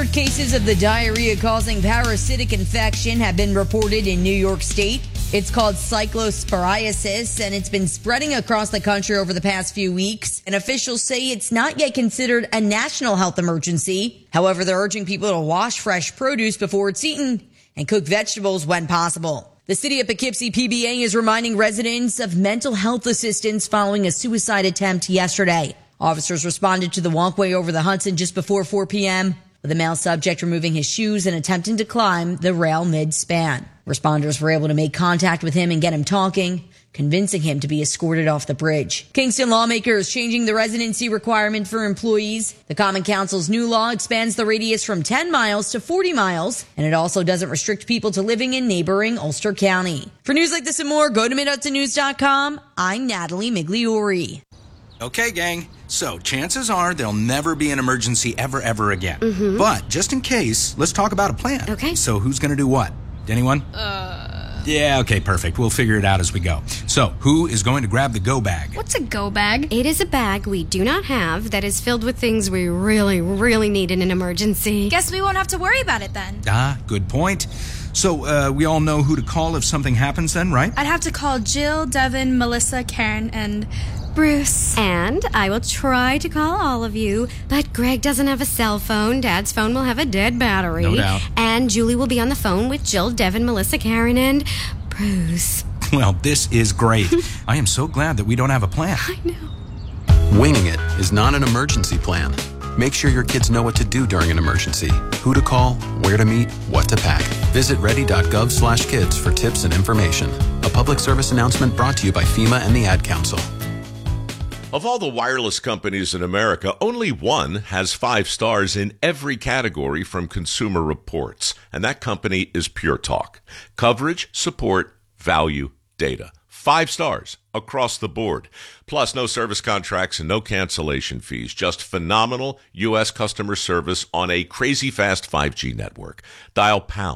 third cases of the diarrhea-causing parasitic infection have been reported in New York State. It's called cyclosporiasis, and it's been spreading across the country over the past few weeks. And officials say it's not yet considered a national health emergency. However, they're urging people to wash fresh produce before it's eaten and cook vegetables when possible. The city of Poughkeepsie PBA is reminding residents of mental health assistance following a suicide attempt yesterday. Officers responded to the walkway over the Hudson just before 4 p.m. with a male subject removing his shoes and attempting to climb the rail mid-span. Responders were able to make contact with him and get him talking, convincing him to be escorted off the bridge. Kingston lawmakers changing the residency requirement for employees. The Common Council's new law expands the radius from 10 miles to 40 miles, and it also doesn't restrict people to living in neighboring Ulster County. For news like this and more, go to MidHudsonNews.com. I'm Natalie Migliori. Okay, gang. So, chances are there'll never be an emergency ever again. But, just in case, let's talk about a plan. Okay. So, who's gonna do what? Anyone? Yeah, okay, perfect. We'll figure it out as we go. So, who is going to grab the go bag? What's a go bag? It is a bag we do not have that is filled with things we really need in an emergency. Guess we won't have to worry about it then. Good point. So, we all know who to call if something happens then, right? I'd have to call Jill, Devin, Melissa, Karen, and Bruce. And I will try to call all of you, but Greg doesn't have a cell phone. Dad's phone will have a dead battery. No doubt. And Julie will be on the phone with Jill, Devin, Melissa, Karen, and Bruce. Well, this is great. I am so glad that we don't have a plan. I know. Winging it is not an emergency plan. Make sure your kids know what to do during an emergency, who to call, where to meet, what to pack. Visit ready.gov/kids for tips and information. A public service announcement brought to you by FEMA and the Ad Council. Of all the wireless companies in America, only one has 5 stars in every category from Consumer Reports, and that company is Pure Talk. Coverage, support, value, data. 5 stars across the board. Plus, no service contracts and no cancellation fees. Just phenomenal U.S. customer service on a crazy fast 5G network. Dial pound